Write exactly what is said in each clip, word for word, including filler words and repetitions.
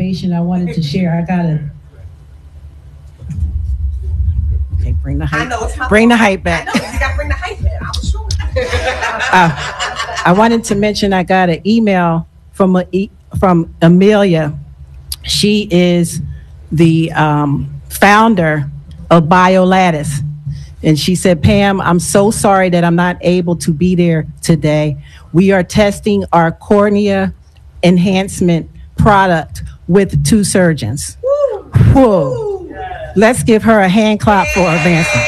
information I wanted to share. I got a. Okay, bring the hype. I know it's my bring fault. The hype back. I know you got to bring the hype back. I was sure. uh, I wanted to mention I got an email from a, from Amelia. She is the um, founder of BioLattice. And she said, Pam, I'm so sorry that I'm not able to be there today. We are testing our cornea enhancement product with two surgeons. Woo. Whoa. Yes. Let's give her a hand clap yeah. for advancing.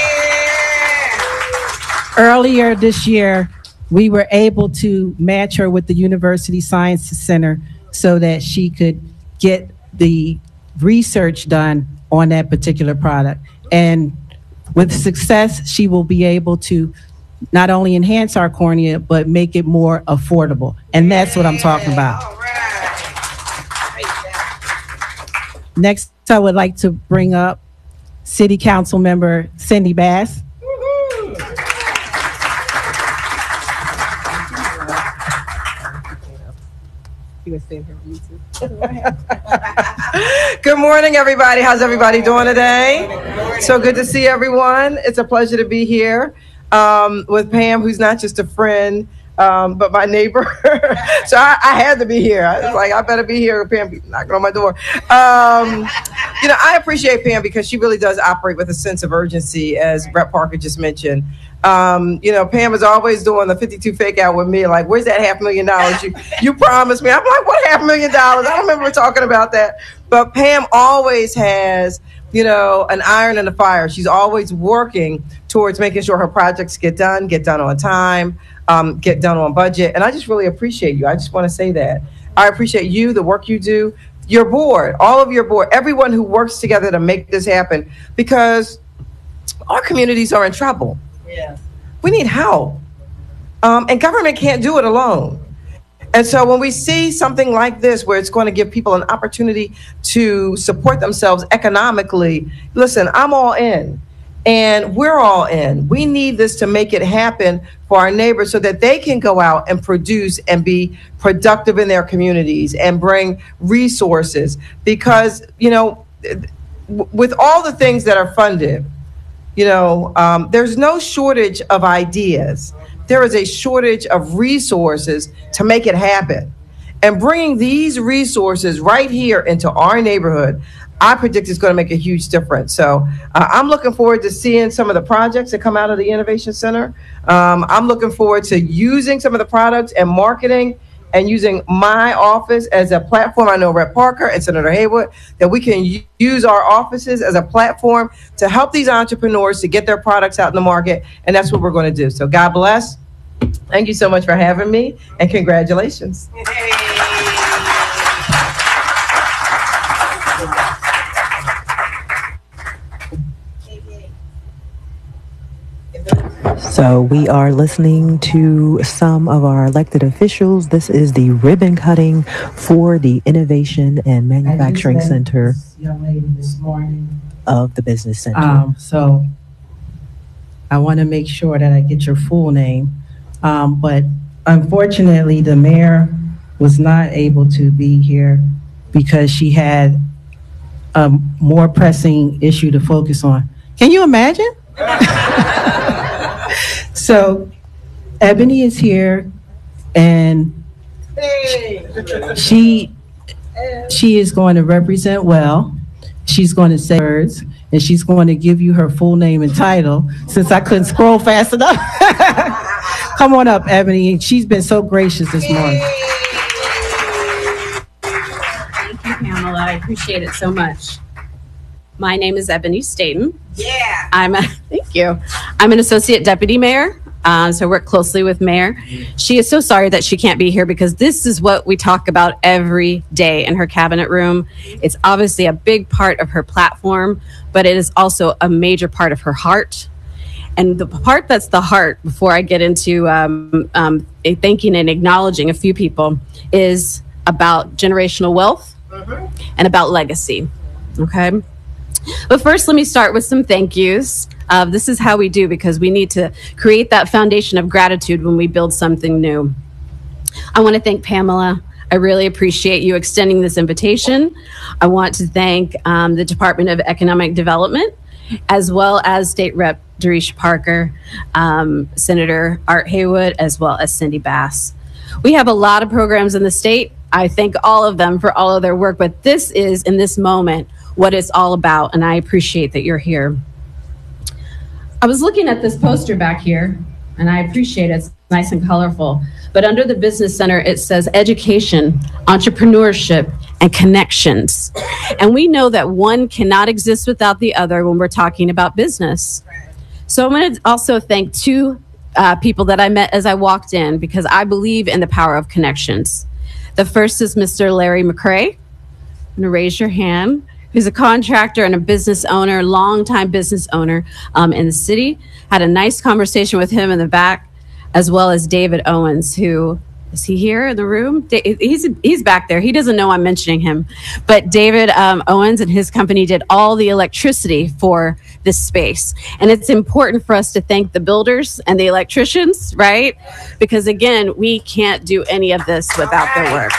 Earlier this year, we were able to match her with the University Science Center so that she could get the research done on that particular product. And with success, she will be able to not only enhance our cornea, but make it more affordable. And that's what I'm talking about. All right. Next, I would like to bring up City Council Member Cindy Bass. Good morning, everybody. How's everybody doing today? So good to see everyone. It's a pleasure to be here um, with Pam, who's not just a friend, um, but my neighbor. So I, I had to be here. I was like, I better be here. Pam knocking on my door. Um, you know, I appreciate Pam because she really does operate with a sense of urgency, as Brett Parker just mentioned. Um, you know, Pam is always doing the fifty-two fake out with me. Like, where's that half million dollars you, you promised me? I'm like, what half million dollars? I don't remember talking about that. But Pam always has, you know, an iron in the fire. She's always working towards making sure her projects get done, get done on time, um, get done on budget. And I just really appreciate you. I just want to say that. I appreciate you, the work you do, your board, all of your board, everyone who works together to make this happen, because our communities are in trouble. Yeah. We need help. Um, and government can't do it alone. And so when we see something like this, where it's going to give people an opportunity to support themselves economically, listen, I'm all in. And we're all in. We need this to make it happen for our neighbors so that they can go out and produce and be productive in their communities and bring resources. Because, you know, with all the things that are funded, you know, um, there's no shortage of ideas. There is a shortage of resources to make it happen. And bringing these resources right here into our neighborhood, I predict it's going to make a huge difference. So uh, I'm looking forward to seeing some of the projects that come out of the Innovation Center. Um, I'm looking forward to using some of the products and marketing and using my office as a platform. I know Rep Parker and Senator Haywood, that we can use our offices as a platform to help these entrepreneurs to get their products out in the market. And that's what we're going to do. So God bless. Thank you so much for having me, and congratulations. So we are listening to some of our elected officials. This is the ribbon cutting for the Innovation and Manufacturing Center young lady this morning. of the Business Center. Um, so I want to make sure that I get your full name. Um, but unfortunately, the mayor was not able to be here because she had a more pressing issue to focus on. Can you imagine? So Ebony is here, and she she is going to represent well. She's going to say words, and she's going to give you her full name and title, since I couldn't scroll fast enough. Come on up, Ebony. She's been so gracious this morning. Thank you, Pamela. I appreciate it so much. My name is Ebony Staten. Yeah. I'm a, thank you. I'm an associate deputy mayor, uh, so I work closely with Mayor. She is so sorry that she can't be here because this is what we talk about every day in her cabinet room. It's obviously a big part of her platform, but it is also a major part of her heart. And the part that's the heart, before I get into um, um, thanking and acknowledging a few people, is about generational wealth mm-hmm. and about legacy. Okay. But first, let me start with some thank yous. Uh, this is how we do, because we need to create that foundation of gratitude when we build something new. I want to thank Pamela. I really appreciate you extending this invitation. I want to thank um, the Department of Economic Development, as well as State Rep Dorisha Parker, um, Senator Art Haywood, as well as Cindy Bass. We have a lot of programs in the state. I thank all of them for all of their work, but this is, in this moment, what it's all about, and I appreciate that you're here. I was looking at this poster back here, and I appreciate it. It's nice and colorful. But under the Business Center, it says education, entrepreneurship, and connections. And we know that one cannot exist without the other when we're talking about business. So I'm going to also thank two uh, people that I met as I walked in, because I believe in the power of connections. The first is Mister Larry McCray. I'm going to raise your hand. Who's a contractor and a business owner, longtime business owner um, in the city. Had a nice conversation with him in the back, as well as David Owens, who, is he here in the room? He's he's back there. He doesn't know I'm mentioning him. But David um, Owens and his company did all the electricity for this space. And it's important for us to thank the builders and the electricians, right? Because again, we can't do any of this without their work.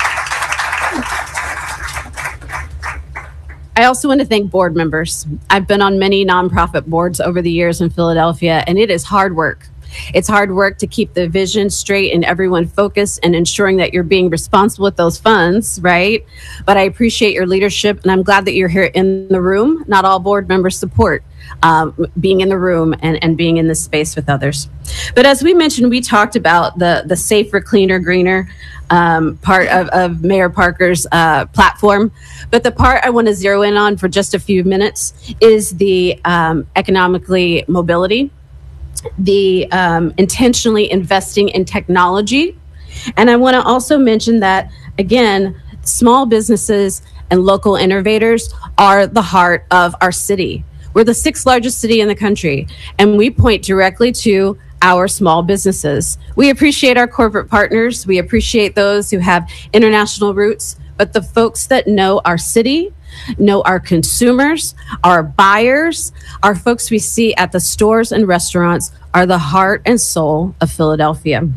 I also want to thank board members. I've been on many nonprofit boards over the years in Philadelphia, and it is hard work. It's hard work to keep the vision straight and everyone focused and ensuring that you're being responsible with those funds, right? But I appreciate your leadership, and I'm glad that you're here in the room. Not all board members support um, being in the room and, and being in this space with others. But as we mentioned, we talked about the, the safer, cleaner, greener um, part of, of Mayor Parker's uh, platform. But the part I want to zero in on for just a few minutes is the um, economically mobility, the um, intentionally investing in technology. And I want to also mention that, again, small businesses and local innovators are the heart of our city. We're the sixth largest city in the country, and we point directly to our small businesses. We appreciate our corporate partners. We appreciate those who have international roots, but the folks that know our city, know our consumers, our buyers, our folks we see at the stores and restaurants are the heart and soul of Philadelphia.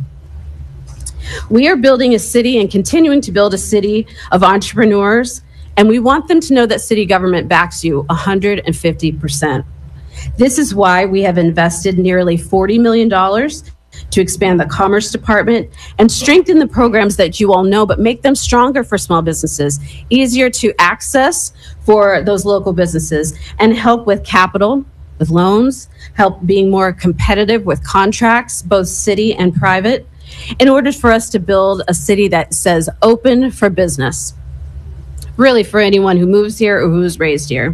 We are building a city and continuing to build a city of entrepreneurs, and we want them to know that city government backs you one hundred fifty percent. This is why we have invested nearly forty million dollars to expand the Commerce Department and strengthen the programs that you all know, but make them stronger for small businesses, easier to access for those local businesses, and help with capital, with loans, help being more competitive with contracts, both city and private, in order for us to build a city that says open for business, really for anyone who moves here or who's raised here.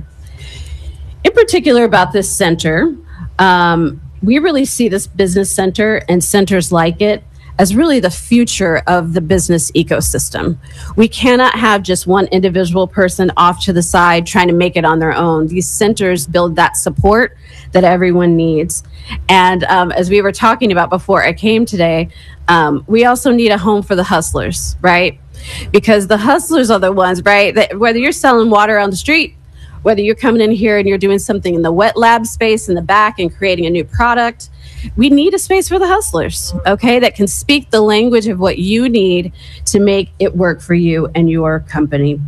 In particular about this center, um, we really see this business center and centers like it as really the future of the business ecosystem. We cannot have just one individual person off to the side trying to make it on their own. These centers build that support that everyone needs. And um, as we were talking about before I came today, um, we also need a home for the hustlers, right? Because the hustlers are the ones, right, that whether you're selling water on the street, whether you're coming in here and you're doing something in the wet lab space in the back and creating a new product, we need a space for the hustlers, okay, that can speak the language of what you need to make it work for you and your company.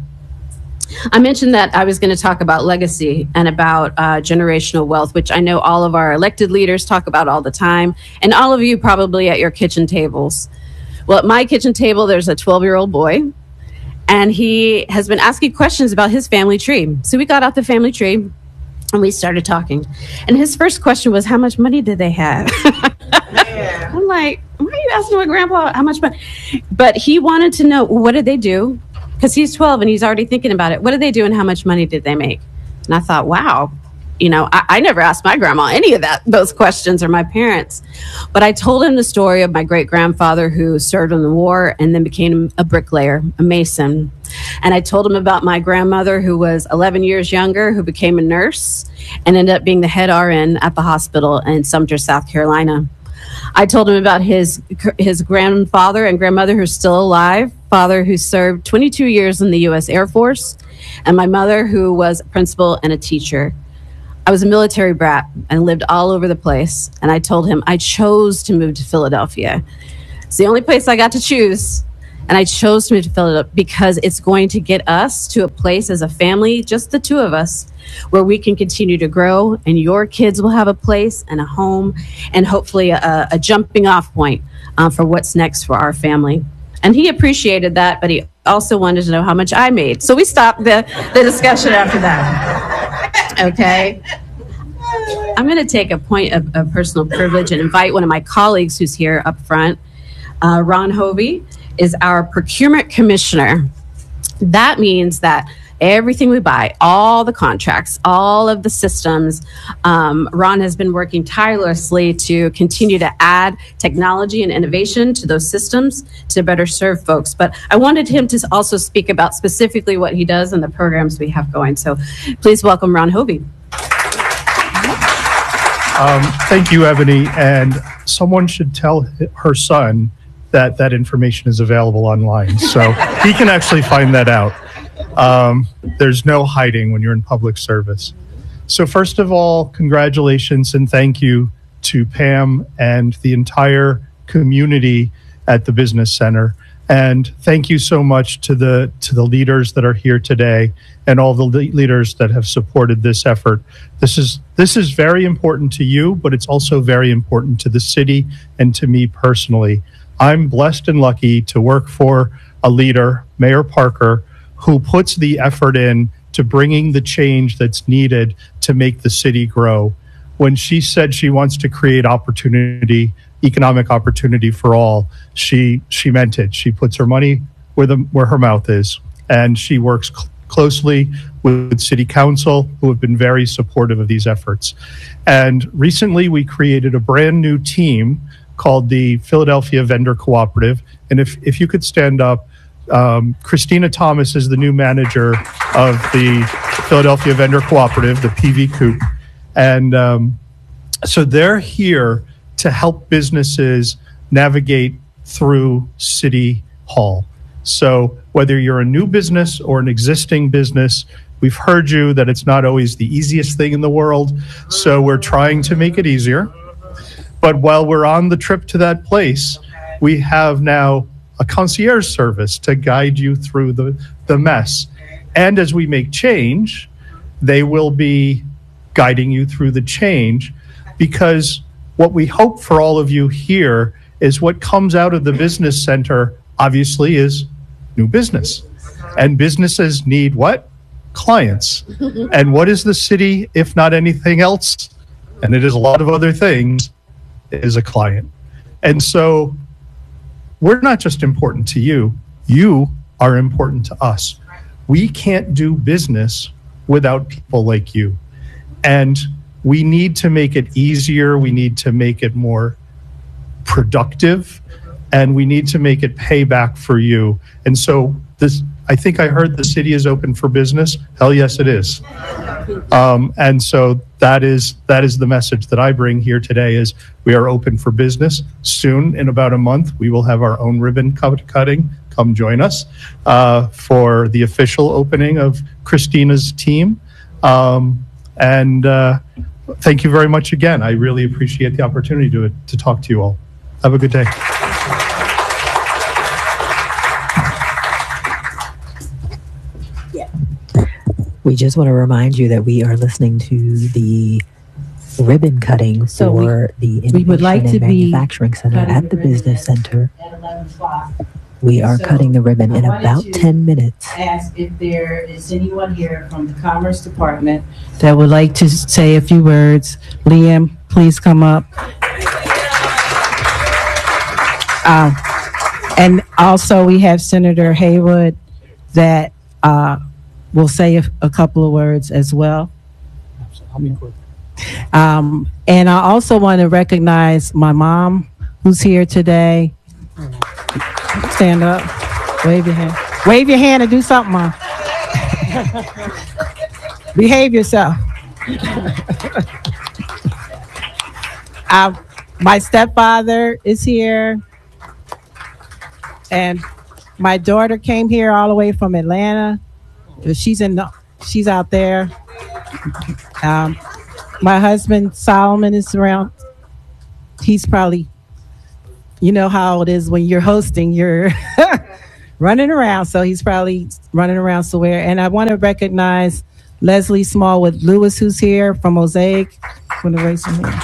I mentioned that I was going to talk about legacy and about uh, generational wealth, which I know all of our elected leaders talk about all the time, and all of you probably at your kitchen tables. Well, at my kitchen table, there's a twelve-year-old boy, and he has been asking questions about his family tree. So we got out the family tree and we started talking. And his first question was, how much money did they have? Yeah. I'm like, why are you asking my grandpa how much money? But he wanted to know, well, what did they do? Because he's twelve and he's already thinking about it. What did they do and how much money did they make? And I thought, wow, you know, I, I never asked my grandma any of that, those questions, or my parents. But I told him the story of my great-grandfather who served in the war and then became a bricklayer, a mason. And I told him about my grandmother who was eleven years younger, who became a nurse and ended up being the head R N at the hospital in Sumter, South Carolina. I told him about his his grandfather and grandmother who's still alive, father who served twenty-two years in the U S Air Force, and my mother who was a principal and a teacher. I was a military brat and lived all over the place. And I told him I chose to move to Philadelphia. It's the only place I got to choose. And I chose to fill it up because it's going to get us to a place as a family, just the two of us, where we can continue to grow, and your kids will have a place and a home and hopefully a, a jumping off point uh, for what's next for our family. And he appreciated that, but he also wanted to know how much I made. So we stopped the, the discussion after that. Okay. I'm going to take a point of, of personal privilege and invite one of my colleagues who's here up front. Uh, Ron Hovey is our procurement commissioner. That means that everything we buy, all the contracts, all of the systems, um, Ron has been working tirelessly to continue to add technology and innovation to those systems to better serve folks. But I wanted him to also speak about specifically what he does and the programs we have going. So please welcome Ron Hovey. Um, thank you, Ebony. And someone should tell her son that that information is available online. So he can actually find that out. Um, there's no hiding when you're in public service. So first of all, congratulations and thank you to Pam and the entire community at the Business Center. And thank you so much to the to the leaders that are here today and all the le- leaders that have supported this effort. This is this is very important to you, but it's also very important to the city and to me personally. I'm blessed and lucky to work for a leader, Mayor Parker, who puts the effort in to bringing the change that's needed to make the city grow. When she said she wants to create opportunity, economic opportunity for all, she she meant it. She puts her money where the where her mouth is, and she works cl- closely with City Council, who have been very supportive of these efforts. And recently, we created a brand new team called the Philadelphia Vendor Cooperative. And if if you could stand up, um, Christina Thomas is the new manager of the Philadelphia Vendor Cooperative, the P V Coop, and um, so they're here to help businesses navigate through City Hall. So whether you're a new business or an existing business, we've heard you that it's not always the easiest thing in the world. So we're trying to make it easier. But while we're on the trip to that place, we have now a concierge service to guide you through the, the mess. And as we make change, they will be guiding you through the change, because what we hope for all of you here is what comes out of the Business Center, obviously, is new business. And businesses need what? Clients. And what is the city, if not anything else? And it is a lot of other things, is a client. And so we're not just important to you, you are important to us. We can't do business without people like you. And we need to make it easier, we need to make it more productive, and we need to make it pay back for you. And so this, I think I heard the city is open for business. Hell yes, it is. Um, and so that is that is the message that I bring here today, is we are open for business. Soon, in about a month, we will have our own ribbon cut- cutting. Come join us uh, for the official opening of Christina's team. Um, and uh, thank you very much again. I really appreciate the opportunity to, to talk to you all. Have a good day. We just want to remind you that we are listening to the ribbon cutting So we- for the we would Innovation like to and be Manufacturing Center cutting at the the ribbon Business Center. at eleven o'clock. We are So, cutting the ribbon in I wanted about to ten minutes. Ask if there is anyone here from the Commerce Department that would like to say a few words. Liam, please come up. Um, and also, we have Senator Haywood that uh, will say a, a couple of words as well. Um, and I also want to recognize my mom, who's here today. Stand up, wave your hand. Wave your hand and do something, Mom. Behave yourself. uh, my stepfather is here. And my daughter came here all the way from Atlanta. She's in the, she's out there. Um, my husband, Solomon, is around. He's probably, you know how it is when you're hosting, you're running around, so he's probably running around somewhere. And I want to recognize Leslie Smallwood Lewis, who's here from Mosaic. Want to raise your hand?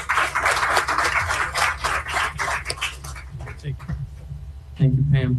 Thank you, Pam.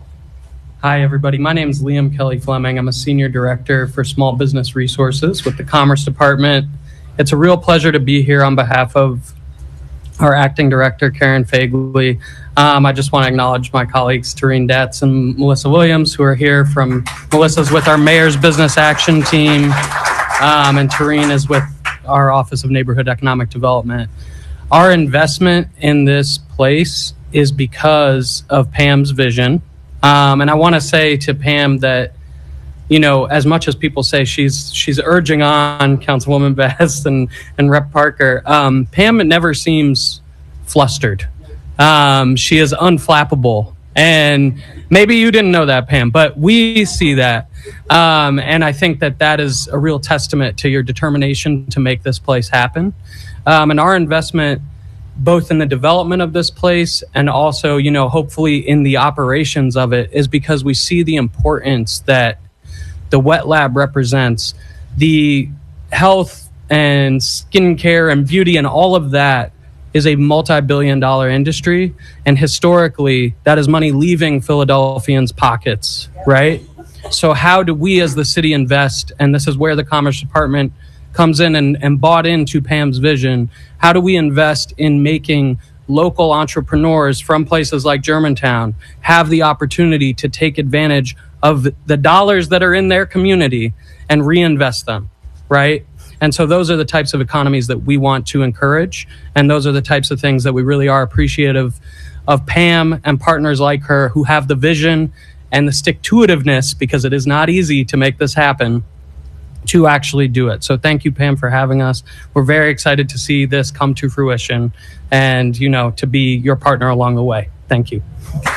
Hi, everybody. My name is Liam Kelly Fleming. I'm a Senior Director for Small Business Resources with the Commerce Department. It's a real pleasure to be here on behalf of our Acting Director, Karen Fagley. Um, I just want to acknowledge my colleagues, Tareen Detz and Melissa Williams, who are here from, Melissa's with our Mayor's Business Action Team, um, and Tareen is with our Office of Neighborhood Economic Development. Our investment in this place is because of Pam's vision. Um, and I want to say to Pam that, you know, as much as people say she's she's urging on Councilwoman Best and, and Rep Parker, um, Pam never seems flustered. Um, she is unflappable. And maybe you didn't know that, Pam, but we see that. Um, and I think that that is a real testament to your determination to make this place happen. Um, and our investment, both in the development of this place and also, you know, hopefully in the operations of it, is because we see the importance that the wet lab represents. The health and skincare and beauty and all of that is a multi-billion dollar industry. And historically, that is money leaving Philadelphians' pockets, right? So how do we as the city invest? And this is where the Commerce Department comes in and, and bought into Pam's vision. How do we invest in making local entrepreneurs from places like Germantown have the opportunity to take advantage of the dollars that are in their community and reinvest them, right? And so those are the types of economies that we want to encourage. And those are the types of things that we really are appreciative of Pam and partners like her who have the vision and the stick-to-itiveness, because it is not easy to make this happen, to actually do it. So thank you, Pam, for having us. We're very excited to see this come to fruition and, you know, to be your partner along the way. Thank you.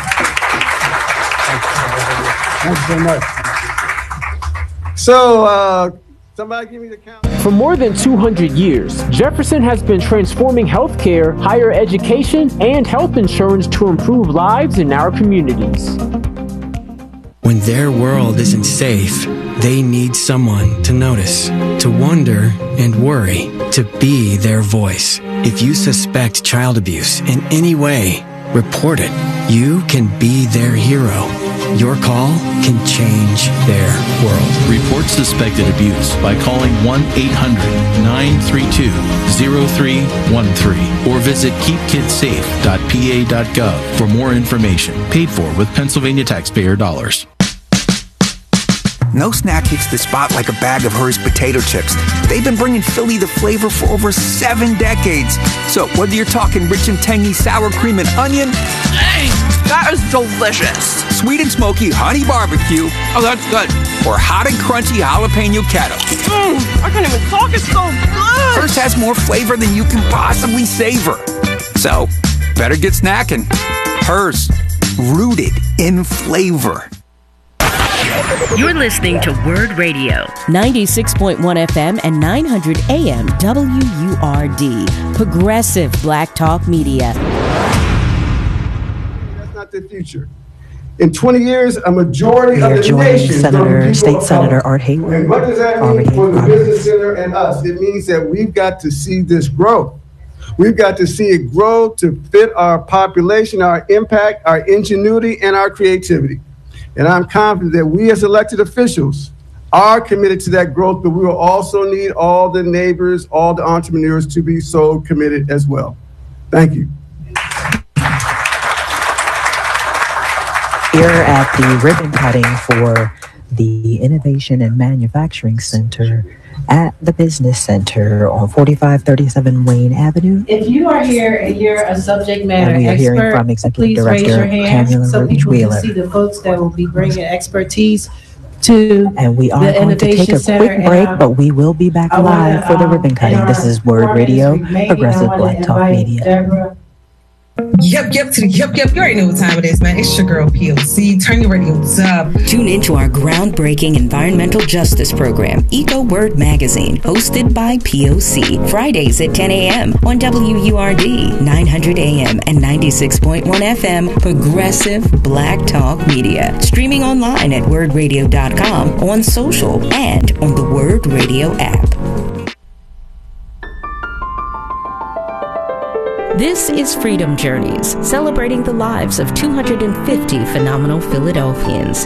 Thank you very much. So, uh, somebody give me the count. For more than two hundred years, Jefferson has been transforming healthcare, higher education, and health insurance to improve lives in our communities. When their world isn't safe, they need someone to notice, to wonder and worry, to be their voice. If you suspect child abuse in any way, report it. You can be their hero. Your call can change their world. Report suspected abuse by calling one eight hundred nine three two zero three one three or visit keep kids safe dot p a dot gov for more information. Paid for with Pennsylvania taxpayer dollars. No snack hits the spot like a bag of Hers potato chips. They've been bringing Philly the flavor for over seven decades. So whether you're talking rich and tangy sour cream and onion, Hey, that is delicious. Sweet and smoky honey barbecue, Oh, that's good. or hot and crunchy jalapeno kettle, Mm, I can't even talk. It's so good. Hers has more flavor than you can possibly savor. So better get snacking. Hers, rooted in flavor. You're listening to Word Radio, ninety-six point one F M and nine hundred A M W U R D, Progressive Black Talk Media. That's not the future. In twenty years, a majority We of are the joining nation is Senator, gonna be people State of Senator color. Art Hayward. And what does that mean Already for the honored. business center and us? It means that we've got to see this grow. We've got to see it grow to fit our population, our impact, our ingenuity, and our creativity. And I'm confident that we as elected officials are committed to that growth, but we will also need all the neighbors, all the entrepreneurs to be so committed as well. Thank you. Here at the ribbon cutting for the Innovation and Manufacturing Center at the Business Center on forty-five thirty-seven Wayne Avenue. If you are here and you're a subject matter And we are hearing expert, from Executive please raise Director your hand Pamela so Roach people can Wheeler. see the folks that will be bringing expertise to And we are the going to take Innovation a Center. quick And break, I- but we will be back I wanna, live for the um, ribbon cutting. in This our is Word performance, Radio, we may- I Progressive wanna Black Talk invite Media. Deborah Yep, yep, to the yep, yep. You already know what time it is, man. It's your girl, P O C. Turn your radios up. Tune into our groundbreaking environmental justice program, Eco Word Magazine, hosted by P O C. Fridays at ten a.m. on W U R D, nine hundred A M and ninety-six point one F M, Progressive Black Talk Media. Streaming online at word radio dot com, on social, and on the Word Radio app. This is Freedom Journeys, celebrating the lives of two hundred fifty phenomenal Philadelphians.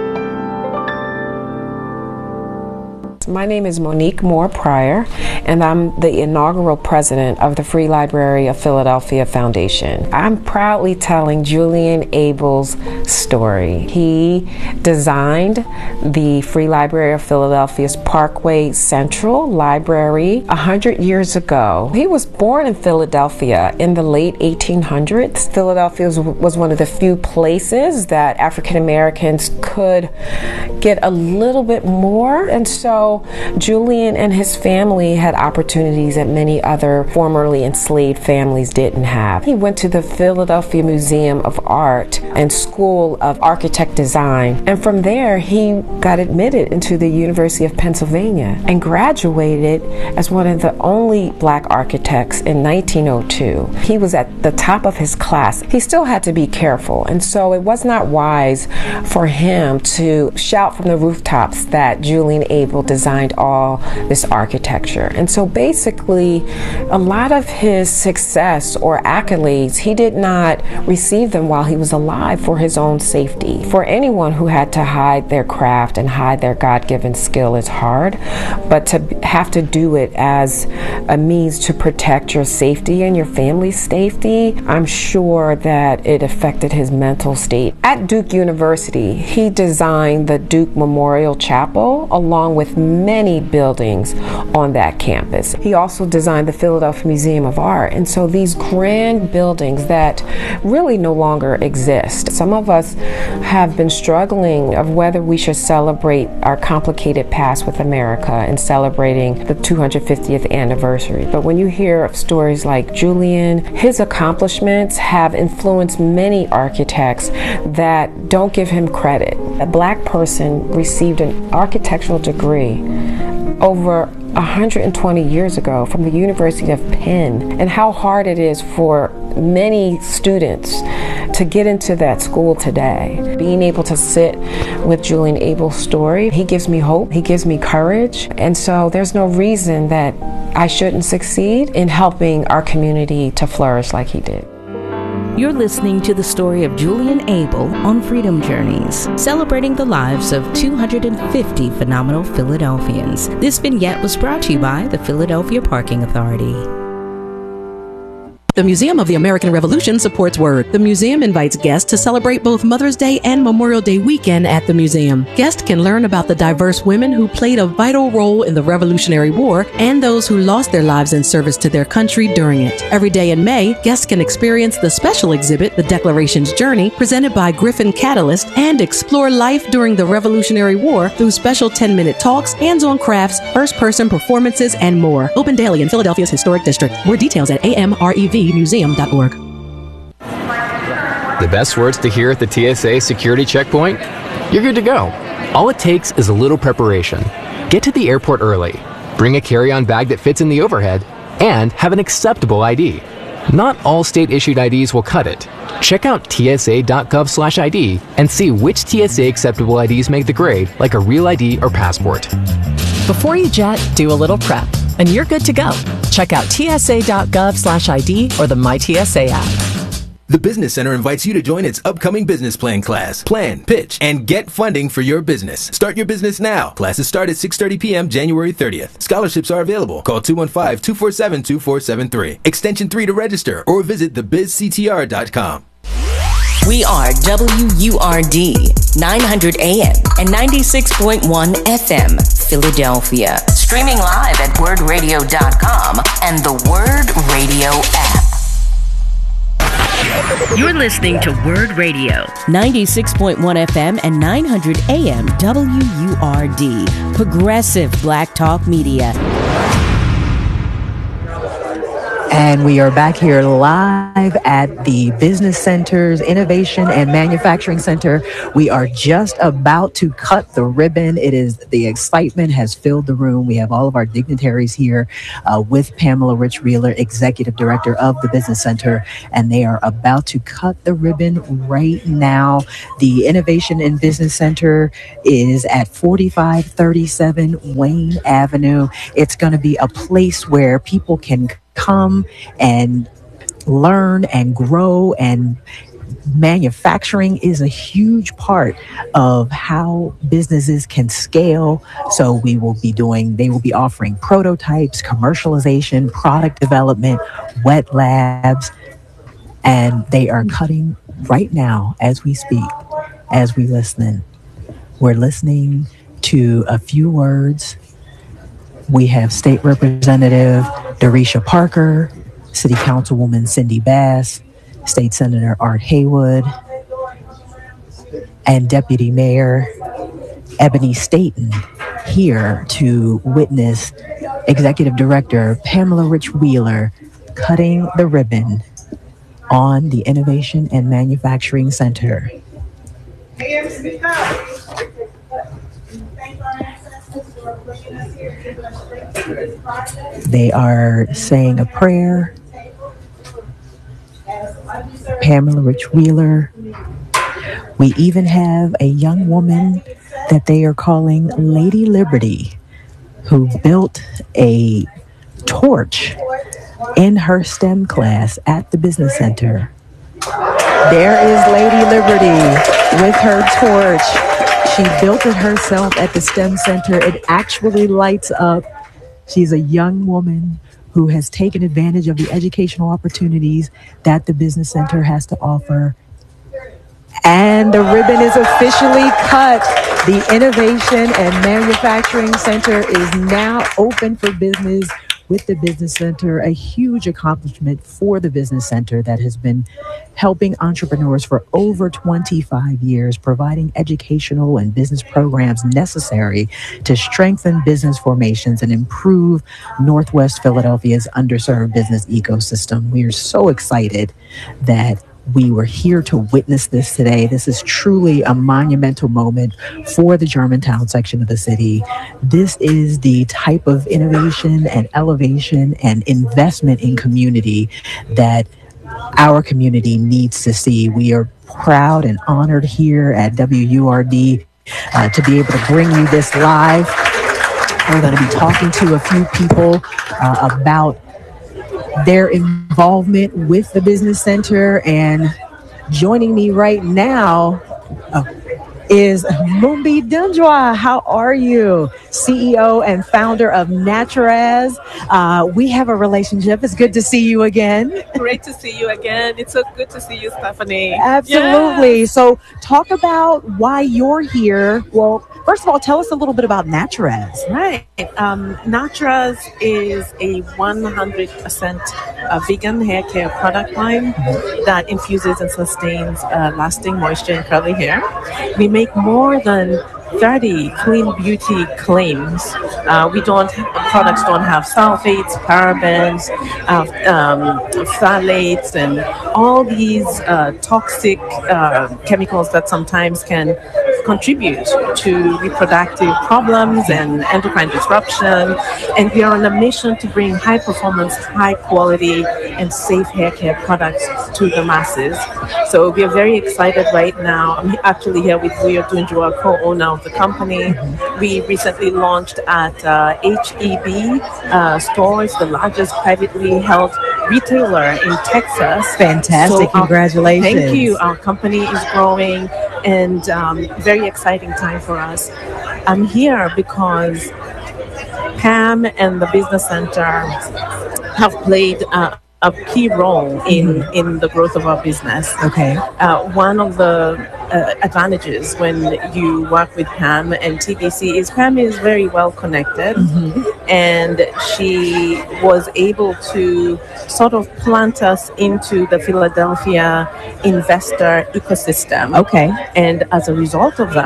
My name is Monique Moore Pryor, and I'm the inaugural president of the Free Library of Philadelphia Foundation. I'm proudly telling Julian Abel's story. He designed the Free Library of Philadelphia's Parkway Central Library one hundred years ago. He was born in Philadelphia in the late eighteen hundreds. Philadelphia was one of the few places that African Americans could get a little bit more, and so Julian and his family had opportunities that many other formerly enslaved families didn't have. He went to the Philadelphia Museum of Art and School of Architect Design, and from there he got admitted into the University of Pennsylvania and graduated as one of the only black architects in nineteen oh two. He was at the top of his class. He still had to be careful, and so it was not wise for him to shout from the rooftops that Julian Abel designed all this architecture. And so basically, a lot of his success or accolades, he did not receive them while he was alive for his own safety. For anyone who had to hide their craft and hide their God-given skill is hard, but to have to do it as a means to protect your safety and your family's safety, I'm sure that it affected his mental state. At Duke University, he designed the Duke Memorial Chapel along with many buildings on that campus. He also designed the Philadelphia Museum of Art, and so these grand buildings that really no longer exist. Some of us have been struggling of whether we should celebrate our complicated past with America and celebrating the two hundred fiftieth anniversary. But when you hear of stories like Julian, his accomplishments have influenced many architects that don't give him credit. A black person received an architectural degree over one hundred twenty years ago from the University of Penn, and how hard it is for many students to get into that school today. Being able to sit with Julian Abel's story, he gives me hope, he gives me courage, and so there's no reason that I shouldn't succeed in helping our community to flourish like he did. You're listening to the story of Julian Abel on Freedom Journeys, celebrating the lives of two hundred fifty phenomenal Philadelphians. This vignette was brought to you by the Philadelphia Parking Authority. The Museum of the American Revolution supports Word. The museum invites guests to celebrate both Mother's Day and Memorial Day weekend at the museum. Guests can learn about the diverse women who played a vital role in the Revolutionary War and those who lost their lives in service to their country during it. Every day in May, guests can experience the special exhibit, The Declaration's Journey, presented by Griffin Catalyst, and explore life during the Revolutionary War through special ten-minute talks, hands-on crafts, first-person performances, and more. Open daily in Philadelphia's historic district. More details at A M R E V museum dot org. The best words to hear at the T S A security checkpoint? You're good to go. All it takes is a little preparation. Get to the airport early, bring a carry-on bag that fits in the overhead, and have an acceptable I D. Not all state-issued I Ds will cut it. Check out T S A dot gov slash I D and see which T S A acceptable I Ds make the grade, like a real I D or passport. Before you jet, do a little prep, and you're good to go. Check out T S A dot gov slash I D or the My T S A app. The Business Center invites you to join its upcoming business plan class. Plan, pitch, and get funding for your business. Start your business now. Classes start at six thirty p.m. January thirtieth. Scholarships are available. Call two one five, two four seven, two four seven three. Extension three to register or visit the biz c t r dot com. We are W U R D, nine hundred A M and ninety-six point one F M, Philadelphia. Streaming live at word radio dot com and the Word Radio app. You're listening to Word Radio, ninety-six point one F M and nine hundred A M W U R D, Progressive Black Talk Media. And we are back here live at the Business Center's Innovation and Manufacturing Center. We are just about to cut the ribbon. It is the excitement has filled the room. We have all of our dignitaries here uh, with Pamela Rich Wheeler, Executive Director of the Business Center, and they are about to cut the ribbon right now. The Innovation and Business Center is at forty-five thirty-seven Wayne Avenue. It's going to be a place where people can come and learn and grow, and manufacturing is a huge part of how businesses can scale. So we will be doing, they will be offering prototypes, commercialization, product development, wet labs, and they are cutting right now as we speak, as we listen. We're listening to a few words. We have State Representative Darisha Parker, City Councilwoman Cindy Bass, State Senator Art Haywood, and Deputy Mayor Ebony Staten here to witness Executive Director Pamela Rich Wheeler cutting the ribbon on the Innovation and Manufacturing Center. They are saying a prayer. Pamela Rich Wheeler. We even have a young woman that they are calling Lady Liberty, who built a torch in her STEM class at the Business Center. There is Lady Liberty with her torch. She built it herself at the STEM Center. It actually lights up. She's a young woman who has taken advantage of the educational opportunities that the Business Center has to offer. And the ribbon is officially cut. The Innovation and Manufacturing Center is now open for business with the Business Center, a huge accomplishment for the Business Center that has been helping entrepreneurs for over twenty-five years, providing educational and business programs necessary to strengthen business formations and improve Northwest Philadelphia's underserved business ecosystem. We are so excited that we were here to witness this today. This is truly a monumental moment for the Germantown section of the city. This is the type of innovation and elevation and investment in community that our community needs to see. We are proud and honored here at W U R D uh, to be able to bring you this live. We're going to be talking to a few people uh, about their involvement with the Business Center, and joining me right now uh, is Mumbi Dunjwa. How are you? C E O and founder of Naturaz. Uh, we have a relationship. It's good to see you again. Great to see you again. It's so good to see you, Stephanie. Absolutely. Yes. So talk about why you're here. Well, first of all, tell us a little bit about Naturaz. Right. Um, Naturaz is a one hundred percent uh, vegan hair care product line that infuses and sustains uh, lasting moisture in curly hair. We make more than thirty clean beauty claims. Uh, we don't, products don't have sulfates, parabens, uh, um, phthalates, and all these uh, toxic uh, chemicals that sometimes can contribute to reproductive problems and endocrine disruption. And we are on a mission to bring high performance, high quality, and safe hair care products to the masses. So we are very excited right now. I'm actually here with Vuyo Dunjwa, co-owner of the company. We recently launched at uh, H E B uh, stores, the largest privately held retailer in Texas. Fantastic. So, uh, Congratulations. Thank you. Our company is growing, and um, very exciting time for us. I'm here because Pam and the Business Center have played uh, a key role in, mm-hmm. in the growth of our business. Okay. Uh, one of the uh, advantages when you work with Pam and T B C is Pam is very well connected, mm-hmm. and she was able to sort of plant us into the Philadelphia investor ecosystem. Okay. And as a result of that,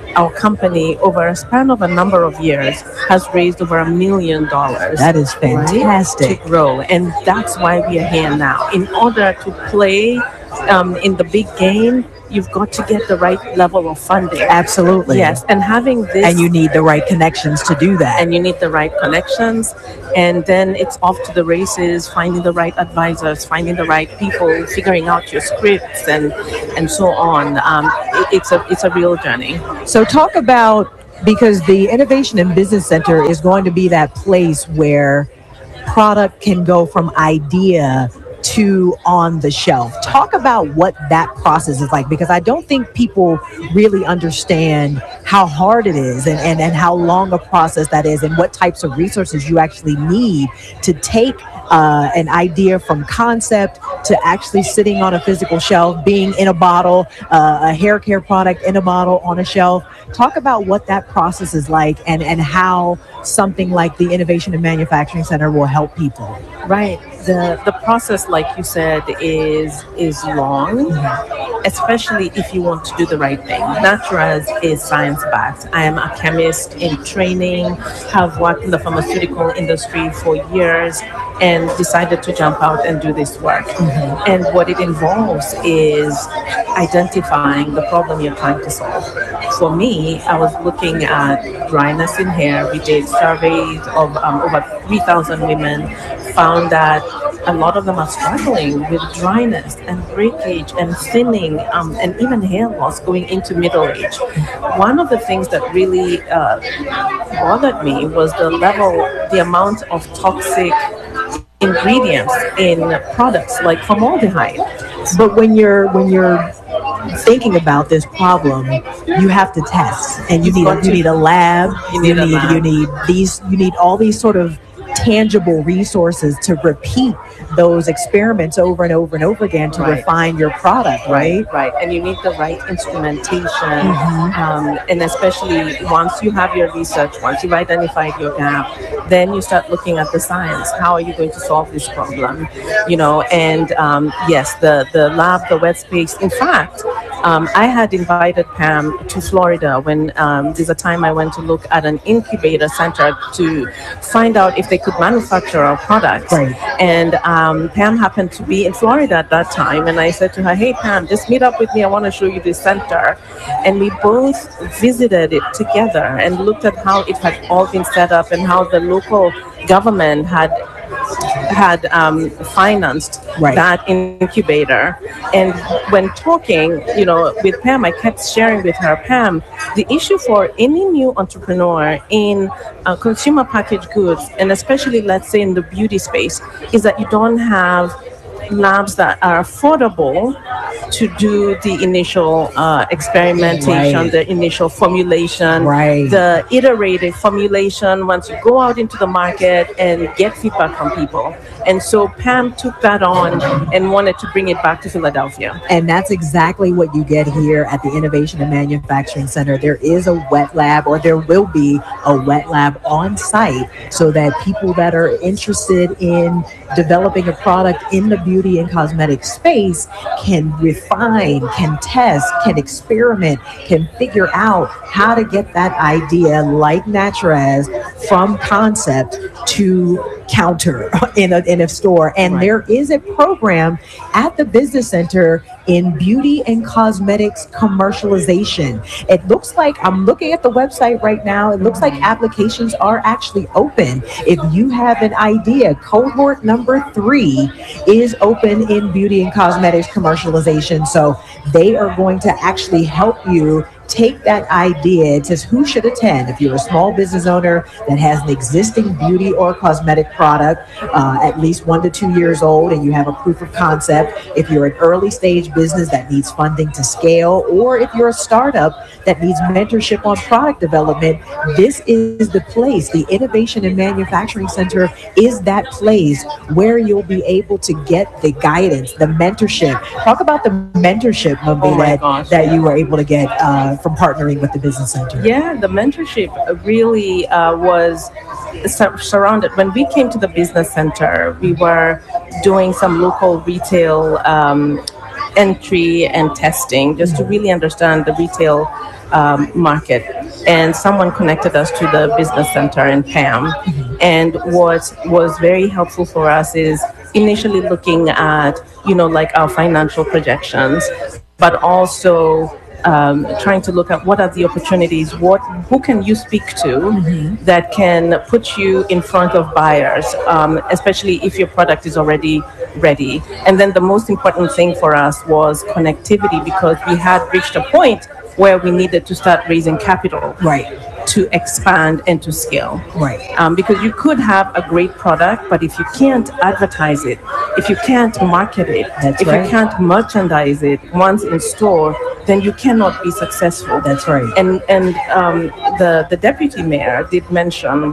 our company, over a span of a number of years, has raised over a million dollars. That is fantastic. To grow. And that's why we are here now. In order to play um, in the big game, you've got to get the right level of funding. Absolutely. Yes. And having this. And you need the right connections to do that. And you need the right connections. And then it's off to the races, finding the right advisors, finding the right people, figuring out your scripts and and so on. Um, it, it's a it's a real journey. So talk about, because the Innovation and Business Center is going to be that place where product can go from idea to on the shelf. Talk about what that process is like, because I don't think people really understand how hard it is and, and, and how long a process that is and what types of resources you actually need to take uh, an idea from concept to actually sitting on a physical shelf, being in a bottle, uh, a hair care product in a bottle on a shelf. Talk about what that process is like and, and how something like the Innovation and Manufacturing Center will help people. Right. The the process, like you said, is is long, especially if you want to do the right thing. Naturaz is science-backed. I am a chemist in training, have worked in the pharmaceutical industry for years, and decided to jump out and do this work. Mm-hmm. And what it involves is identifying the problem you're trying to solve. For me, I was looking at dryness in hair. We did surveys of um, over three thousand women, found that a lot of them are struggling with dryness and breakage and thinning um, and even hair loss going into middle age. One of the things that really uh, bothered me was the level, the amount of toxic ingredients in products like formaldehyde. But when you're when you're thinking about this problem, you have to test, and you need a, you need a lab. You need, you a need lab. you need these you need all these sort of tangible resources to repeat those experiments over and over and over again to Right. refine your product, right? Right, and you need the right instrumentation, Mhm. um, and especially once you have your research, once you've identified your gap, then you start looking at the science. How are you going to solve this problem? You know, and um, yes, the the lab, the wet space. In fact, um, I had invited Pam to Florida when um, there's a time I went to look at an incubator center to find out if they could manufacture our products. Right. And um, Pam happened to be in Florida at that time, and I said to her, "Hey Pam, just meet up with me. I want to show you this center." And we both visited it together and looked at how it had all been set up and how the local government had had um, financed Right. that incubator. And when talking, you know, with Pam, I kept sharing with her, Pam, the issue for any new entrepreneur in uh, consumer packaged goods, and especially, let's say, in the beauty space, is that you don't have labs that are affordable to do the initial uh, experimentation, Right. the initial formulation, Right. the iterative formulation once you go out into the market and get feedback from people. And so Pam took that on and wanted to bring it back to Philadelphia. And that's exactly what you get here at the Innovation and Manufacturing Center. There is a wet lab, or there will be a wet lab on site, so that people that are interested in developing a product in the beauty and cosmetic space can refine, can test, can experiment, can figure out how to get that idea, like Naturaz, from concept to counter in a, in a store. And Right. there is a program at the Business Center in beauty and cosmetics commercialization. It looks like, I'm looking at the website right now, it looks like applications are actually open. If you have an idea, cohort number three is open in beauty and cosmetics commercialization. So they are going to actually help you take that idea. It says who should attend. If you're a small business owner that has an existing beauty or cosmetic product, uh, at least one to two years old, and you have a proof of concept, if you're an early stage business that needs funding to scale, or if you're a startup that needs mentorship on product development, this is the place. The Innovation and Manufacturing Center is that place where you'll be able to get the guidance, the mentorship. Talk about the mentorship, Mumbi, Oh my that, gosh, that yeah. you were able to get uh, from partnering with the Business Center. Yeah, the mentorship really uh, was sur- surrounded. When we came to the Business Center, we were doing some local retail um, entry and testing just to really understand the retail um, market. And someone connected us to the business center in Pam. And what was very helpful for us is initially looking at, you know, like our financial projections, but also um, trying to look at what are the opportunities, what who can you speak to mm-hmm. that can put you in front of buyers, um, especially if your product is already ready. And then the most important thing for us was connectivity, because we had reached a point where we needed to start raising capital. Right. To expand and to scale. Right. Um, because you could have a great product, but if you can't advertise it, if you can't market it, That's if right. you can't merchandise it once in store, then you cannot be successful. That's right. And and um, the, the deputy mayor did mention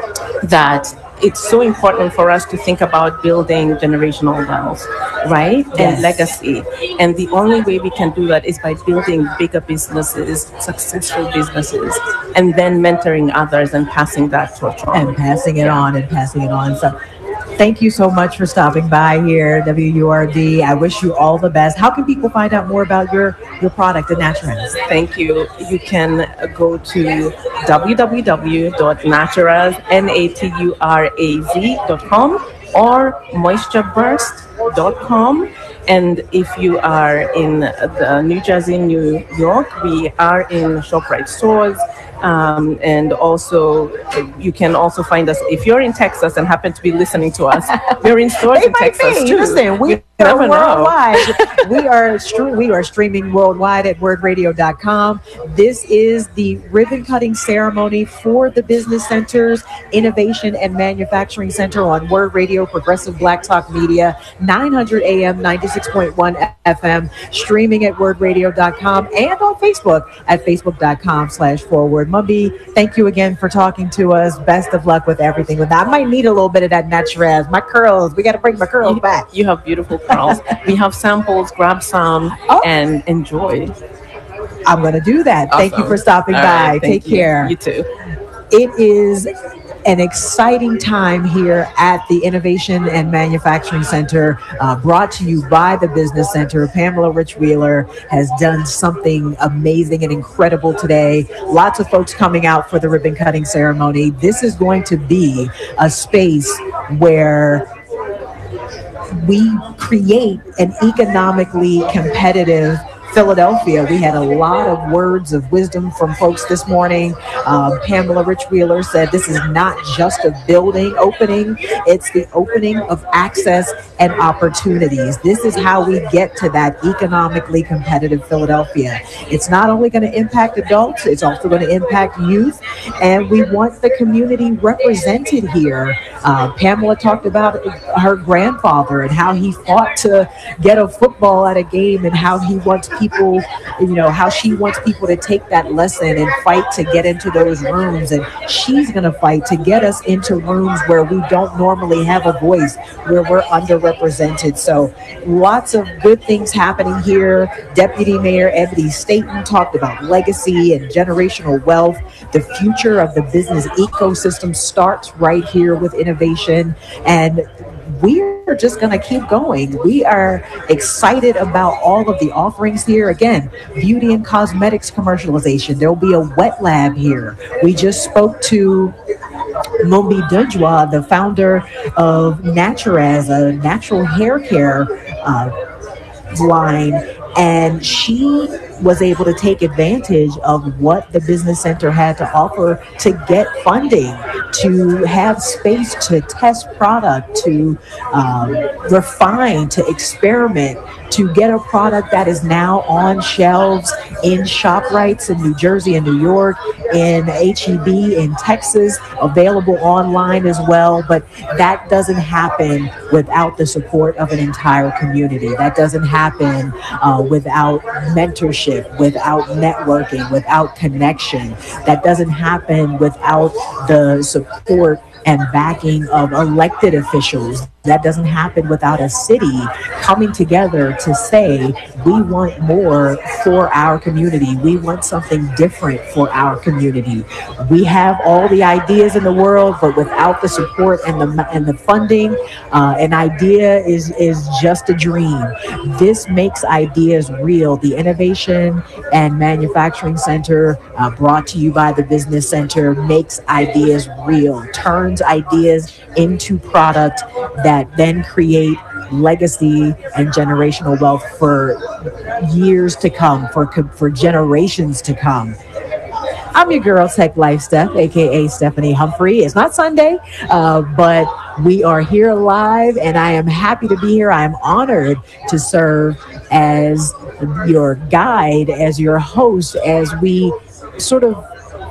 that it's so important for us to think about building generational wealth, right? Yes. And legacy. And the only way we can do that is by building bigger businesses, successful businesses, and then mentoring others and passing that torch on. And passing it on and passing it on. So thank you so much for stopping by here, W U R D. I wish you all the best. How can people find out more about your, your product, the Naturaz? Thank you. You can go to w w w dot naturaz, N A T U R A Z dot com or moisture burst dot com. And if you are in the New Jersey, New York, we are in ShopRite stores. Um, and also, you can also find us, if you're in Texas and happen to be listening to us, we're in stores They in might Texas be. too. Listen, we You are never know. worldwide. we are stre- we are streaming worldwide at word radio dot com. This is the ribbon cutting ceremony for the Business Center's Innovation and Manufacturing Center on Word Radio, Progressive Black Talk Media, nine hundred A M, ninety-six point one F M, streaming at word radio dot com and on Facebook at facebook dot com slash forward. Mumby, thank you again for talking to us. Best of luck with everything with that. I might need a little bit of that Naturaz. My curls, we got to bring my curls You- back. You have beautiful curls. We have samples. Grab some and enjoy. I'm going to do that. Thank you Awesome. for stopping All by. right, thank Take you. care. You too. It is an exciting time here at the Innovation and Manufacturing Center, uh, brought to you by the Business Center. Pamela Rich Wheeler has done something amazing and incredible today. Lots of folks coming out for the ribbon cutting ceremony. This is going to be a space where we create an economically competitive Philadelphia. We had a lot of words of wisdom from folks this morning. Um, Pamela Rich Wheeler said this is not just a building opening, it's the opening of access and opportunities. This is how we get to that economically competitive Philadelphia. It's not only going to impact adults, it's also going to impact youth, and we want the community represented here. Uh, Pamela talked about her grandfather and how he fought to get a football at a game and how he wants people, you know, how she wants people to take that lesson and fight to get into those rooms. And she's going to fight to get us into rooms where we don't normally have a voice, where we're underrepresented. So lots of good things happening here. Deputy Mayor Ebony Staten talked about legacy and generational wealth. The future of the business ecosystem starts right here with innovation. And we're just going to keep going. We are excited about all of the offerings here. Again, beauty and cosmetics commercialization. There'll be a wet lab here. We just spoke to Mombi Dujwa, the founder of Naturaz, a natural hair care uh, line, and she was able to take advantage of what the Business Center had to offer to get funding, to have space to test product, to um, refine, to experiment, to get a product that is now on shelves in ShopRites in New Jersey and New York, in H E B in Texas, available online as well. But that doesn't happen without the support of an entire community. That doesn't happen uh, without mentorship, without networking, without connection. That doesn't happen without the support and backing of elected officials. That doesn't happen without a city coming together to say, we want more for our community. We want something different for our community. We have all the ideas in the world, but without the support and the and the funding, uh, an idea is, is just a dream. This makes ideas real. The Innovation and Manufacturing Center, uh, brought to you by the Business Center, makes ideas real, turns ideas into product that then create legacy and generational wealth for years to come, for for generations to come. I'm your girl, Tech Life Steph, aka Stephanie Humphrey. It's not Sunday, uh, but we are here live, and I am happy to be here. I am honored to serve as your guide, as your host, as we sort of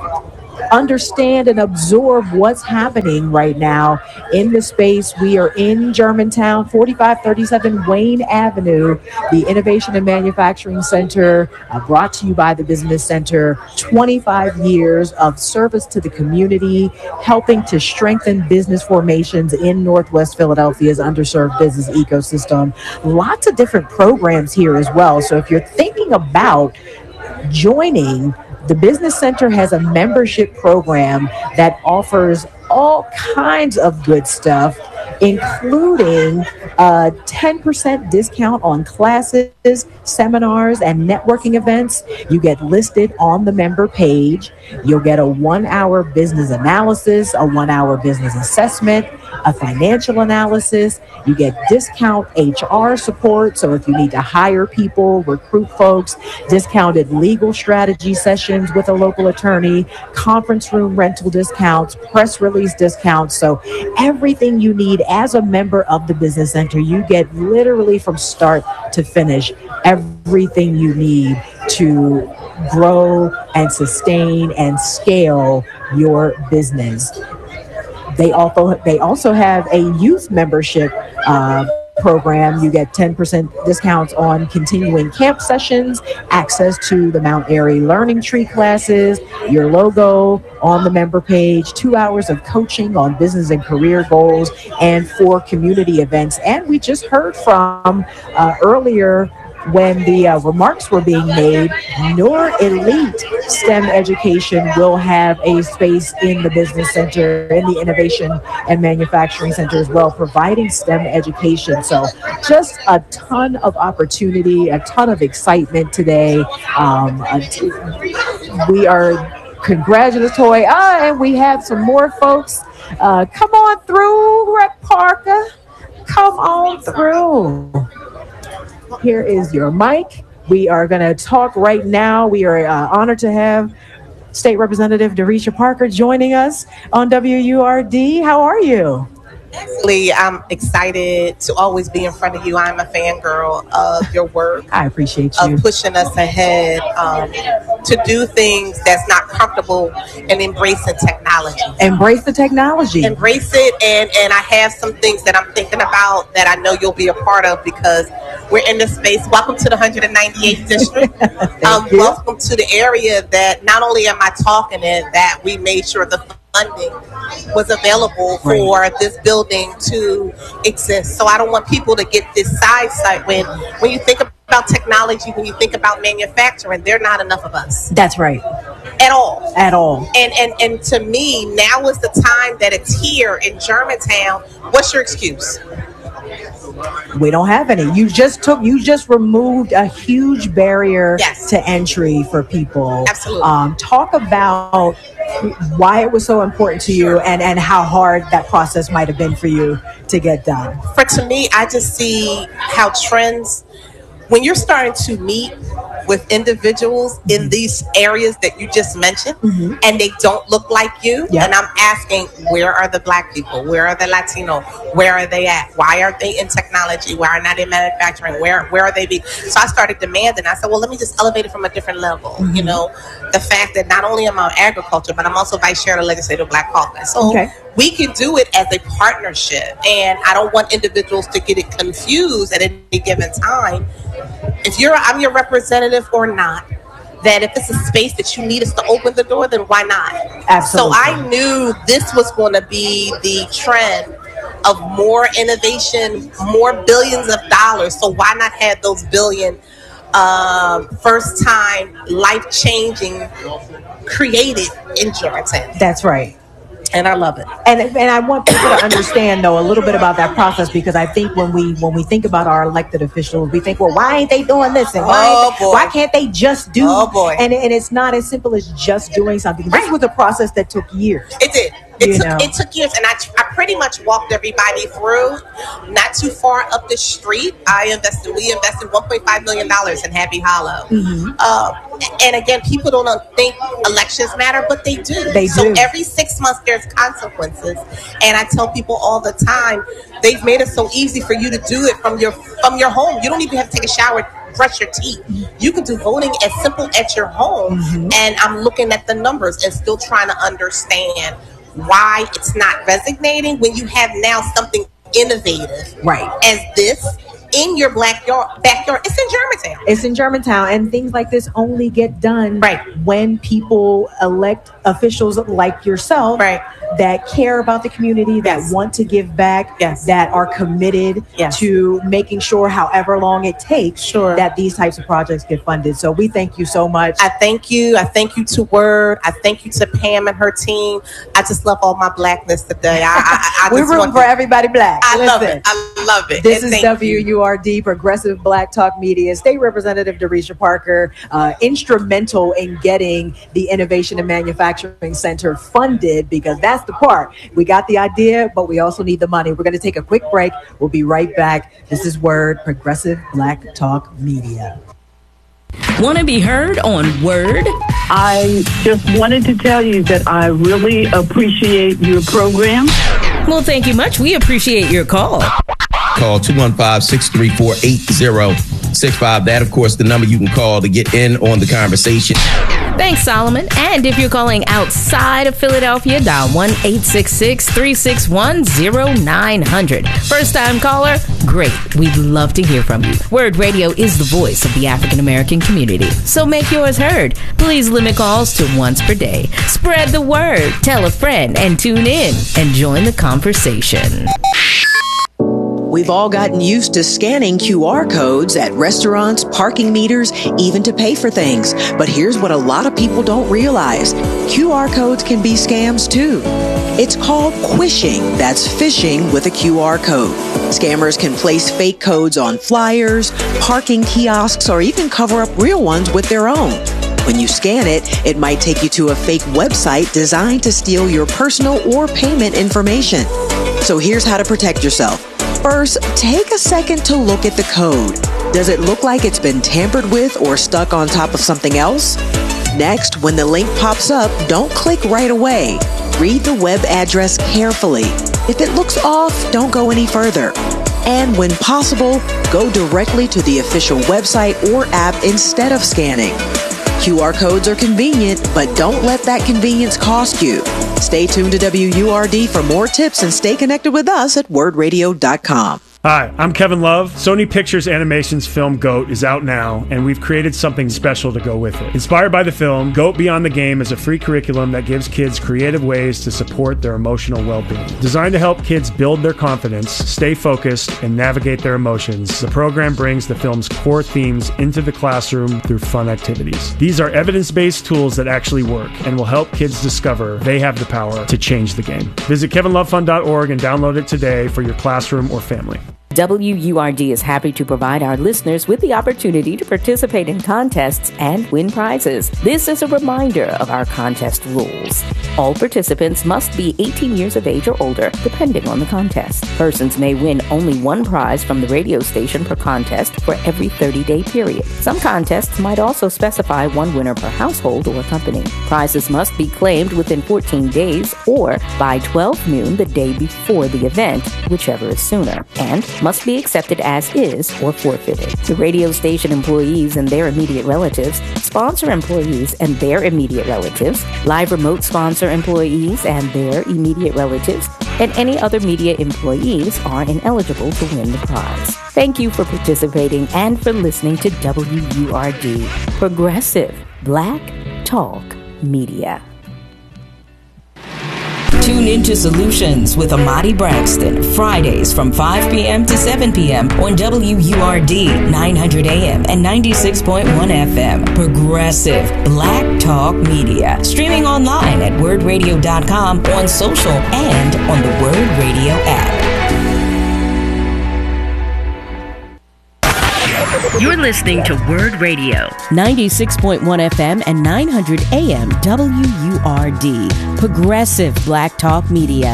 understand and absorb what's happening right now in the space. We are in Germantown, forty-five thirty-seven Wayne Avenue, the Innovation and Manufacturing Center, uh, brought to you by the Business Center. twenty-five years of service to the community, helping to strengthen business formations in Northwest Philadelphia's underserved business ecosystem. Lots of different programs here as well. So if you're thinking about joining, the Business Center has a membership program that offers all kinds of good stuff, including a ten percent discount on classes, seminars, and networking events. You get listed on the member page. You'll get a one-hour business analysis, a one-hour business assessment, a financial analysis. You get discount H R support. So if you need to hire people, recruit folks, discounted legal strategy sessions with a local attorney, conference room rental discounts, press release discounts. So everything you need as a member of the Business Center, you get literally from start to finish, everything you need to grow and sustain and scale your business. They also they also have a youth membership uh, program. You get ten percent discounts on continuing camp sessions, access to the Mount Airy Learning Tree classes, your logo on the member page, two hours of coaching on business and career goals, and four community events. And we just heard from uh, earlier when the uh, remarks were being made, Nor Elite STEM Education will have a space in the Business Center, in the Innovation and Manufacturing Center as well, providing STEM education. So just a ton of opportunity, a ton of excitement today. Um, we are congratulatory. Ah, and we have some more folks. Uh, come on through, Rep Parker. Come on through. Here is your mic. We are going to talk right now. We are uh, honored to have State Representative Derecha Parker joining us on W U R D. How are you? Actually, I'm excited to always be in front of you. I'm a fangirl of your work. I appreciate you. Of pushing us ahead um, to do things that's not comfortable and embracing technology. Embrace the technology. Embrace it. And, and I have some things that I'm thinking about that I know you'll be a part of because we're in this space. Welcome to the one hundred ninety-eighth District. um, welcome to the area that not only am I talking in, that we made sure the funding was available for right. this building to exist. So I don't want people to get this side sight when when you think about technology, when you think about manufacturing, there are not enough of us. That's right. At all. At all. And and and to me, now is the time that it's here in Germantown. What's your excuse? We don't have any. You just took, you just removed a huge barrier yes. to entry for people. Absolutely. Um, talk about why it was so important to you and, and how hard that process might have been for you to get done. For to me, I just see how trends, when you're starting to meet with individuals mm-hmm. in these areas that you just mentioned, mm-hmm. and they don't look like you, yep. and I'm asking, where are the Black people? Where are the Latino? Where are they at? Why aren't they in technology? Why are not in manufacturing? Where where are they being? So I started demanding. I said, well, let me just elevate it from a different level. Mm-hmm. You know, the fact that not only am I on agriculture, but I'm also vice chair of the Legislative Black Caucus. So okay. we can do it as a partnership, and I don't want individuals to get it confused at any given time. If you're, I'm your representative or not, that if it's a space that you need us to open the door, then why not? Absolutely. So I knew this was going to be the trend of more innovation, more billions of dollars. So why not have those billion um, first time, life changing created in Germantown? That's right. And I love it. And and I want people to understand though a little bit about that process, because I think when we when we think about our elected officials, we think, well, why ain't they doing this? And why, Oh, ain't they- boy. why can't they just do? Oh, boy. And and it's not as simple as just doing something. This was a process that took years. It did. It You took, know. it took years, and I, I pretty much walked everybody through. Not too far up the street, I invested. We invested one point five million dollars in Happy Hollow. Mhm. Uh, and again, people don't think elections matter, but they do. They so do. every six months, there's consequences. And I tell people all the time, they've made it so easy for you to do it from your from your home. You don't even have to take a shower, brush your teeth. You can do voting as simple at your home. And I'm looking at the numbers and still trying to understand why it's not resonating when you have now something innovative, Right. as this in your backyard. Backyard. It's in Germantown. It's in Germantown, and things like this only get done right when people elect officials like yourself, right, that care about the community, that want to give back, yes, that are committed yes, to making sure, however long it takes, sure, that these types of projects get funded. So we thank you so much. I thank you. I thank you to Word. I thank you to Pam and her team. I just love all my blackness today. I, I, I We're just rooting want for to- everybody black. I love Listen. it. I love it. This And is thank W you. U R D, Progressive Black Talk Media. State Representative Derecha Parker, uh, instrumental in getting the Innovation and Manufacturing Center funded, because that's the part. We got the idea, but we also need the money. We're going to take a quick break. We'll be right back. This is Word, Progressive Black Talk Media. Want to be heard on Word? I just wanted to tell you that I really appreciate your program. Well, thank you much. We appreciate your call. Call two one five, six three four, eight zero six five. That, of course, the number you can call to get in on the conversation. Thanks, Solomon. And if you're calling outside of Philadelphia, dial one eight six six, three six one, zero nine zero zero. First time caller? Great. We'd love to hear from you. Word Radio is the voice of the African American community. So make yours heard. Please limit calls to once per day. Spread the word. Tell a friend and tune in and join the conversation. We've all gotten used to scanning Q R codes at restaurants, parking meters, even to pay for things. But here's what a lot of people don't realize. Q R codes can be scams too. It's called quishing. That's phishing with a Q R code. Scammers can place fake codes on flyers, parking kiosks, or even cover up real ones with their own. When you scan it, it might take you to a fake website designed to steal your personal or payment information. So here's how to protect yourself. First, take a second to look at the code. Does it look like it's been tampered with or stuck on top of something else? Next, when the link pops up, don't click right away. Read the web address carefully. If it looks off, don't go any further. And when possible, go directly to the official website or app instead of scanning. Q R codes are convenient, but don't let that convenience cost you. Stay tuned to W U R D for more tips and stay connected with us at word radio dot com. Hi, I'm Kevin Love. Sony Pictures Animation's film GOAT is out now, and we've created something special to go with it. Inspired by the film, GOAT Beyond the Game is a free curriculum that gives kids creative ways to support their emotional well-being. Designed to help kids build their confidence, stay focused, and navigate their emotions, the program brings the film's core themes into the classroom through fun activities. These are evidence-based tools that actually work and will help kids discover they have the power to change the game. Visit kevin love fund dot org and download it today for your classroom or family. W U R D is happy to provide our listeners with the opportunity to participate in contests and win prizes. This is a reminder of our contest rules. All participants must be eighteen years of age or older, depending on the contest. Persons may win only one prize from the radio station per contest for every thirty-day period. Some contests might also specify one winner per household or company. Prizes must be claimed within fourteen days or by twelve noon the day before the event, whichever is sooner, and must be accepted as is or forfeited. The radio station employees and their immediate relatives, sponsor employees and their immediate relatives, live remote sponsor employees and their immediate relatives, and any other media employees are ineligible to win the prize. Thank you for participating and for listening to W U R D, Progressive Black Talk Media. Tune into Solutions with Amadi Braxton, Fridays from five p.m. to seven p.m. on W U R D nine hundred A M and ninety-six point one F M. Progressive Black Talk Media. Streaming online at word radio dot com, on social, and on the Word Radio app. You're listening to Word Radio, ninety-six point one F M and nine hundred A M W U R D, Progressive Black Talk Media.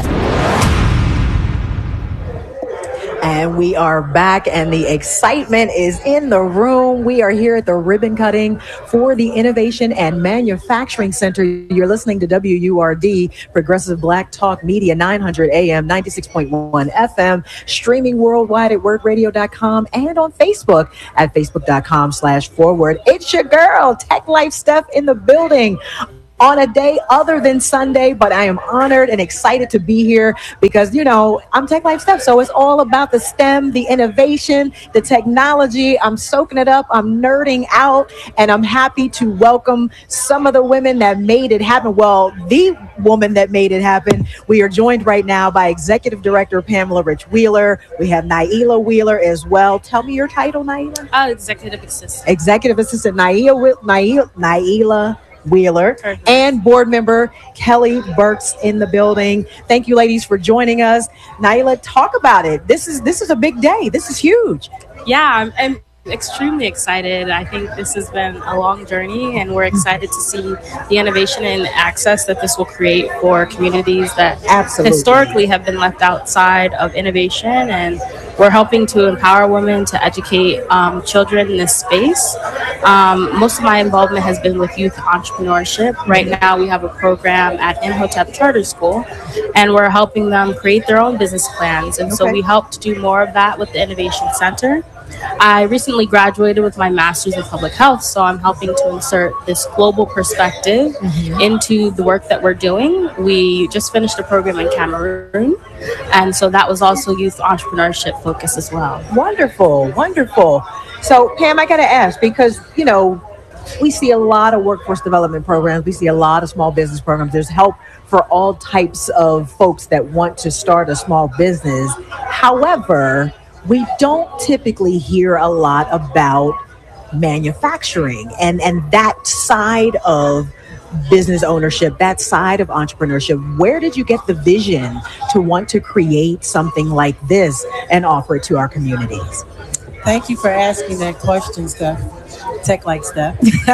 And we are back, and the excitement is in the room. We are here at the ribbon cutting for the Innovation and Manufacturing Center. You're listening to W U R D, Progressive Black Talk Media, nine hundred A M, ninety-six point one F M, streaming worldwide at word radio dot com and on Facebook at facebook dot com slash forward. It's your girl, Tech Life Steph, in the building on a day other than Sunday, but I am honored and excited to be here because, you know, I'm Tech Life Steph, so it's all about the STEM, the innovation, the technology. I'm soaking it up. I'm nerding out, and I'm happy to welcome some of the women that made it happen. Well, the woman that made it happen. We are joined right now by Executive Director Pamela Rich Wheeler. We have Naila Wheeler as well. Tell me your title, Naila. Uh, Executive Assistant. Executive Assistant Naila, Naila, Naila Wheeler, and board member Kelly Burks in the building. Thank you, ladies, for joining us. Naila, talk about it. This is this is a big day. This is huge. Yeah, I'm, I'm extremely excited. I think this has been a long journey, and we're excited to see the innovation and access that this will create for communities that Absolutely. historically have been left outside of innovation. And we're helping to empower women to educate um, children in this space. Um, most of my involvement has been with youth entrepreneurship. Right now, we have a program at Imhotep Charter School, and we're helping them create their own business plans. And so Okay. we hope to do more of that with the Innovation Center. I recently graduated with my master's in public health, so I'm helping to insert this global perspective Mhm. into the work that we're doing. We just finished a program in Cameroon, and so that was also youth entrepreneurship focus as well. Wonderful, wonderful. So, Pam, I got to ask, because, you know, we see a lot of workforce development programs. We see a lot of small business programs. There's help for all types of folks that want to start a small business. However, we don't typically hear a lot about manufacturing and, and that side of business ownership, that side of entrepreneurship. Where did you get the vision to want to create something like this and offer it to our communities? Thank you for asking that question, Steph. Tech like Steph.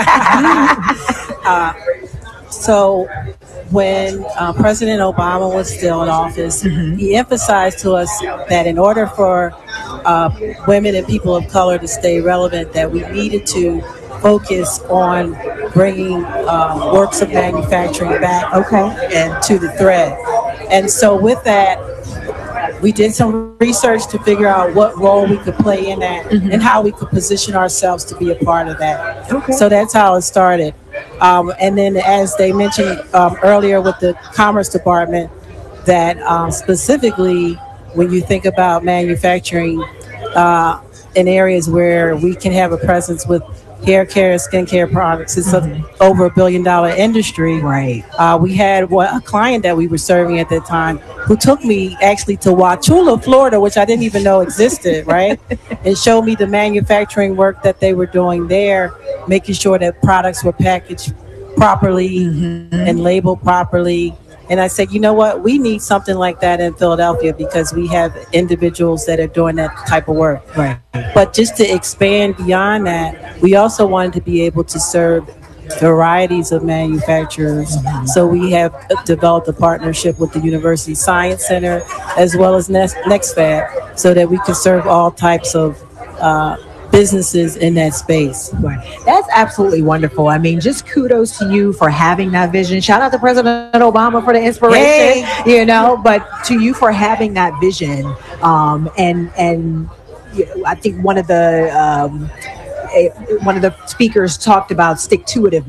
uh, so when uh, President Obama was still in office, mm-hmm. he emphasized to us that in order for uh, women and people of color to stay relevant, that we needed to focus on bringing um, works of manufacturing back okay. and to the thread. And so with that, we did some research to figure out what role we could play in that mm-hmm. and how we could position ourselves to be a part of that. Okay. So that's how it started. Um, and then as they mentioned um, earlier with the Commerce Department, that um, specifically when you think about manufacturing uh, in areas where we can have a presence with hair care, skincare products, it's mm-hmm. a, over a billion dollar industry. Right. Uh, we had what, a client that we were serving at that time who took me actually to Wauchula, Florida, which I didn't even know existed, right? And showed me the manufacturing work that they were doing there, making sure that products were packaged properly mm-hmm. and labeled properly. And I said, you know what, we need something like that in Philadelphia because we have individuals that are doing that type of work. Right. But just to expand beyond that, we also wanted to be able to serve varieties of manufacturers. Mm-hmm. So we have developed a partnership with the University Science Center as well as Next, NextFab so that we can serve all types of uh, businesses in that space. Right. That's absolutely wonderful. I mean, just kudos to you for having that vision. Shout out to President Obama for the inspiration, hey. you know, but to you for having that vision. Um, and, and you know, I think one of the, um, a, one of the speakers talked about stick-to-itiveness.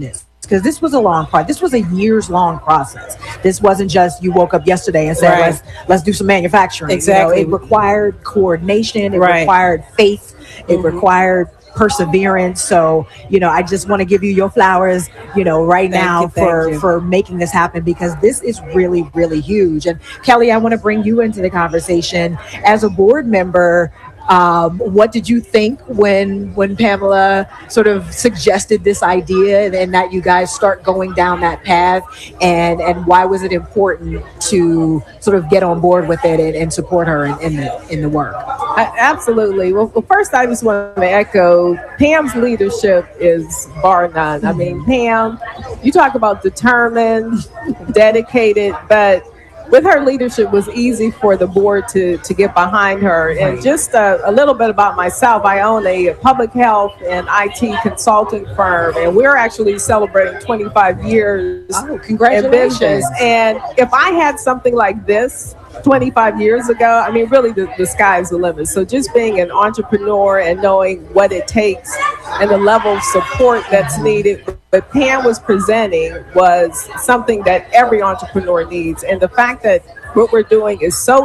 because this was a long part. This was a years long process. This wasn't just you woke up yesterday and said, Right. let's let's do some manufacturing. Exactly. You know, it required coordination. It Right. required faith. It Mhm. required perseverance. So, you know, I just want to give you your flowers, you know, right Thank now you, thank for, you. for making this happen, because this is really, really huge. And Kelly, I want to bring you into the conversation as a board member. Um, what did you think when when Pamela sort of suggested this idea and, and that you guys start going down that path, and and why was it important to sort of get on board with it and, and support her in, in the in the work? I, absolutely. Well, well, first I just want to echo Pam's leadership is bar none. I mean, Pam, you talk about determined, dedicated, but with her leadership was easy for the board to, to get behind her. And just a, a little bit about myself, I own a public health and I T consulting firm, and we're actually celebrating twenty-five years Oh, in congratulations. business. And if I had something like this twenty-five years ago, I mean, really the, the sky's the limit. So just being an entrepreneur and knowing what it takes and the level of support that's needed, what Pam was presenting was something that every entrepreneur needs. And the fact that what we're doing is so